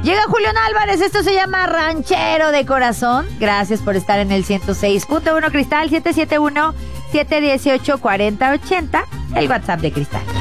Llega Julián Álvarez, esto se llama Ranchero de Corazón. Gracias por estar en el 106.1 Cristal, 771-718-4080, el WhatsApp de Cristal.